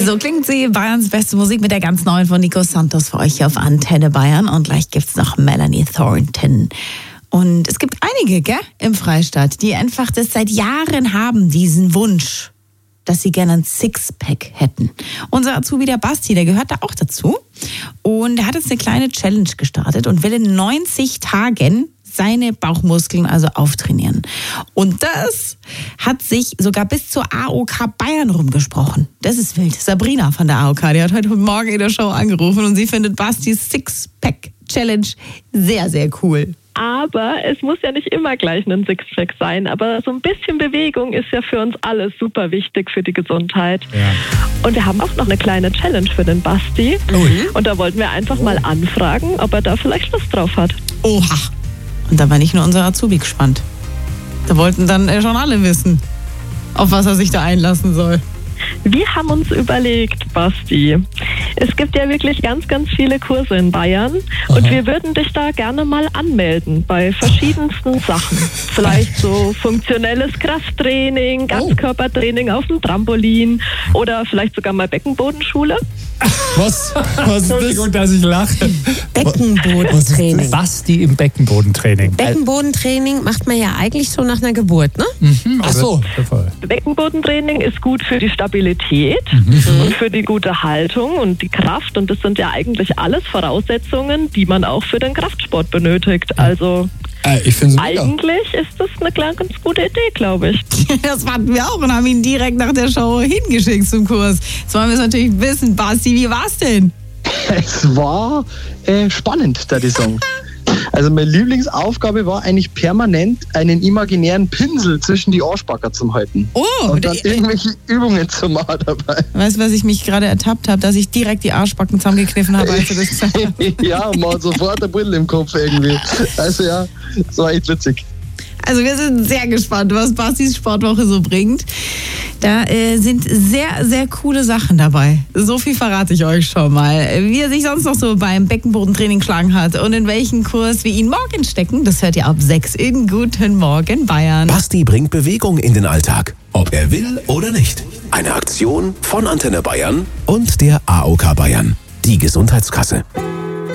So klingt sie, Bayerns beste Musik mit der ganz neuen von Nico Santos für euch hier auf Antenne Bayern. Und gleich gibt's noch Melanie Thornton. Und es gibt einige, gell, im Freistaat, die einfach das seit Jahren haben, diesen Wunsch, dass sie gerne ein Sixpack hätten. Unser Azubi, der Basti, der gehört da auch dazu. Und er hat jetzt eine kleine Challenge gestartet und will in 90 Tagen seine Bauchmuskeln also auftrainieren. Und das hat sich sogar bis zur AOK Bayern rumgesprochen. Das ist wild. Sabrina von der AOK, die hat heute Morgen in der Show angerufen und sie findet Bastis Sixpack-Challenge sehr, sehr cool. Aber es muss ja nicht immer gleich ein Sixpack sein. Aber so ein bisschen Bewegung ist ja für uns alle super wichtig für die Gesundheit. Ja. Und wir haben auch noch eine kleine Challenge für den Basti. Und da wollten wir einfach mal anfragen, ob er da vielleicht Lust drauf hat. Oha! Und da war nicht nur unser Azubi gespannt. Da wollten dann schon alle wissen, auf was er sich da einlassen soll. Wir haben uns überlegt, Basti, es gibt ja wirklich ganz, ganz viele Kurse in Bayern und wir würden dich da gerne mal anmelden bei verschiedensten Sachen. Vielleicht so funktionelles Krafttraining, Ganzkörpertraining auf dem Trampolin oder vielleicht sogar mal Beckenbodenschule. Was ist das? Entschuldigung, dass ich lache. Beckenbodentraining. Basti im Beckenbodentraining. Beckenbodentraining macht man ja eigentlich so nach einer Geburt, ne? Ach so. Beckenbodentraining ist gut für die Stabilität und für die gute Haltung und die Kraft. Und das sind ja eigentlich alles Voraussetzungen, die man auch für den Kraftsport benötigt. Also ich finde es mega. Eigentlich ist das eine ganz gute Idee, glaube ich. Das fanden wir auch und haben ihn direkt nach der Show hingeschickt zum Kurs. Jetzt wollen wir es natürlich wissen. Basti, wie war's denn? Es war spannend, da die Song. Also meine Lieblingsaufgabe war eigentlich permanent einen imaginären Pinsel zwischen die Arschbacker zu halten. Oh! Und dann irgendwelche Übungen zu machen dabei. Weißt du, was ich mich gerade ertappt habe? Dass ich direkt die Arschbacken zusammengekniffen habe, als du das gesagt hast. Ja, und man hat sofort ein Buddel im Kopf irgendwie. Also ja, das war echt witzig. Also wir sind sehr gespannt, was Bastis Sportwoche so bringt. Da sind sehr, sehr coole Sachen dabei. So viel verrate ich euch schon mal. Wie er sich sonst noch so beim Beckenbodentraining geschlagen hat und in welchen Kurs wir ihn morgen stecken, das hört ihr ab 6 in Guten Morgen Bayern. Basti bringt Bewegung in den Alltag, ob er will oder nicht. Eine Aktion von Antenne Bayern und der AOK Bayern, die Gesundheitskasse.